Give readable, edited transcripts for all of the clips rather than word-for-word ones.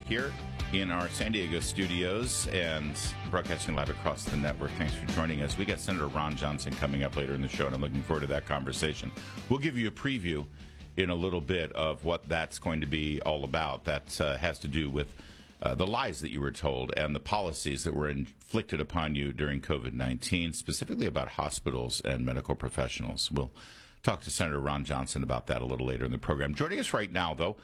here in our San Diego studios and broadcasting live across the network. Thanks for joining us. We got Senator Ron Johnson coming up later in the show, and I'm looking forward to that conversation. We'll give you a preview in a little bit of what that's going to be all about. That has to do with the lies that you were told and the policies that were inflicted upon you during COVID-19, specifically about hospitals and medical professionals. We'll talk to Senator Ron Johnson about that a little later in the program. Joining us right now, though,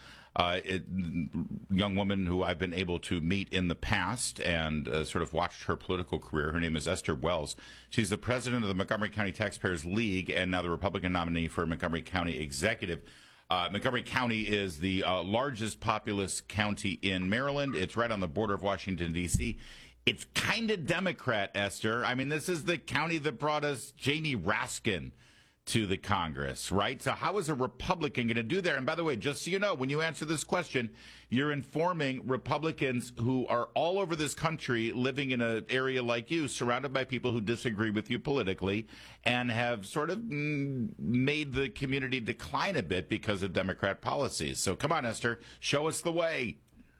young woman who I've been able to meet in the past and sort of watched her political career. Her name is Esther Wells. She's the president of the Montgomery County Taxpayers League and now the Republican nominee for Montgomery County Executive. Montgomery County is the largest populous county in Maryland. It's right on the border of Washington, D.C. It's kind of Democrat, Esther. I mean, this is the county that brought us Jamie Raskin to the Congress, right? So how is a Republican going to do that? And by the way, just so you know, when you answer this question, you're informing Republicans who are all over this country living in an area like you, surrounded by people who disagree with you politically and have sort of made the community decline a bit because of Democrat policies. So come on, Esther, show us the way.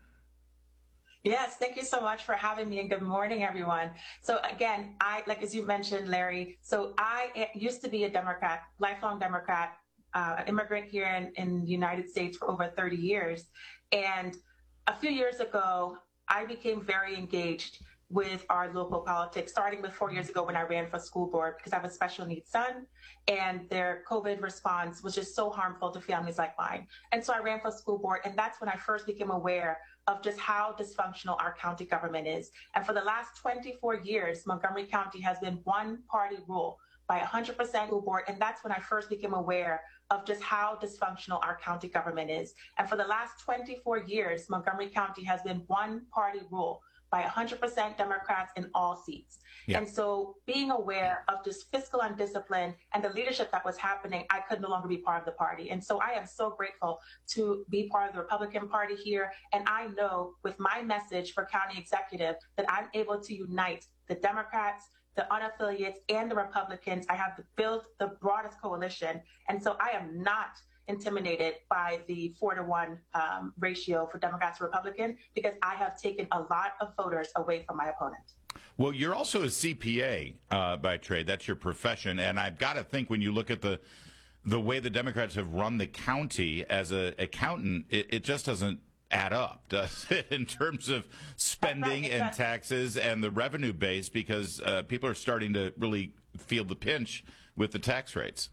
Yes, thank you so much for having me, and good morning, everyone. So again, as you mentioned, Larry, so I used to be a Democrat, lifelong Democrat, immigrant here in the United States for over 30 years. And a few years ago, I became very engaged with our local politics, starting with 4 years ago when I ran for school board because I have a special needs son and their COVID response was just so harmful to families like mine. And so I ran for school board, and that's when I first became aware of just how dysfunctional our county government is. And for the last 24 years, Montgomery County has been one-party rule by 100% school board, and that's when I first became aware of just how dysfunctional our county government is. And for the last 24 years, Montgomery County has been one-party rule by 100% Democrats in all seats. Yeah. And so being aware of this fiscal undiscipline and the leadership that was happening, I could no longer be part of the party. And so I am so grateful to be part of the Republican Party here. And I know with my message for county executive that I'm able to unite the Democrats, the unaffiliates, and the Republicans. I have built the broadest coalition. And so I am not intimidated by the 4-to-1 ratio for Democrats to Republican, because I have taken a lot of voters away from my opponent. Well, you're also a CPA by trade. That's your profession. And I've got to think when you look at the way the Democrats have run the county as an accountant, it just doesn't add up, does it, in terms of spending and taxes and the revenue base, because people are starting to really feel the pinch with the tax rates.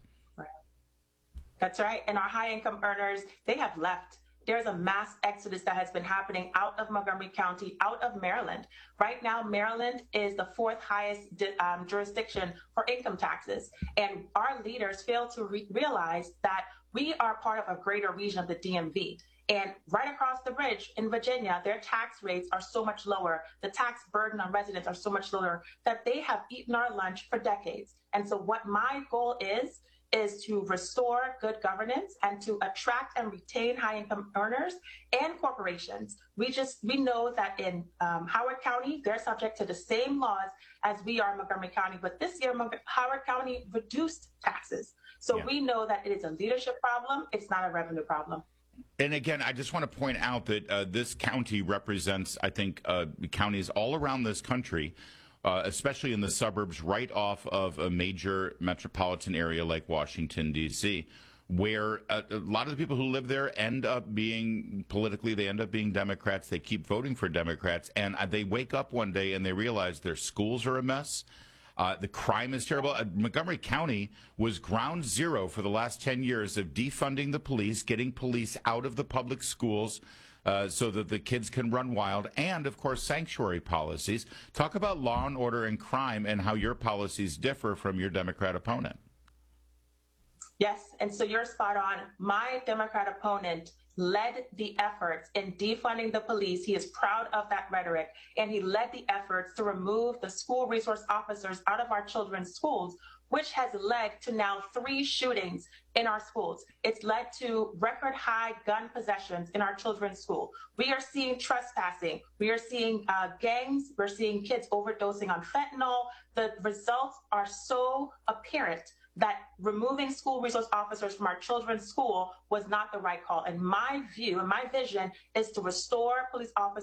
That's right. And our high-income earners, they have left. There's a mass exodus that has been happening out of Montgomery County, out of Maryland. Right now, Maryland is the fourth highest jurisdiction for income taxes. And our leaders fail to realize that we are part of a greater region of the DMV. And right across the bridge in Virginia, their tax rates are so much lower. The tax burden on residents are so much lower that they have eaten our lunch for decades. And so what my goal is to restore good governance and to attract and retain high-income earners and corporations. We know that in Howard County, they're subject to the same laws as we are in Montgomery County, but this year, Howard County reduced taxes. So we know that it is a leadership problem. It's not a revenue problem. And again, I just want to point out that this county represents, I think, counties all around this country, especially in the suburbs right off of a major metropolitan area like Washington, D.C., where a lot of the people who live there end up being politically, they end up being Democrats. They keep voting for Democrats, and they wake up one day and they realize their schools are a mess. The crime is terrible. Montgomery County was ground zero for the last 10 years of defunding the police, getting police out of the public schools, so that the kids can run wild, and, of course, sanctuary policies. Talk about law and order and crime and how your policies differ from your Democrat opponent. Yes, and so you're spot on. My Democrat opponent led the efforts in defunding the police. He is proud of that rhetoric, and he led the efforts to remove the school resource officers out of our children's schools, which has led to now 3 shootings in our schools. It's led to record high gun possessions in our children's school. We are seeing trespassing. We are seeing gangs. We're seeing kids overdosing on fentanyl. The results are so apparent that removing school resource officers from our children's school was not the right call. And my view and my vision is to restore police officers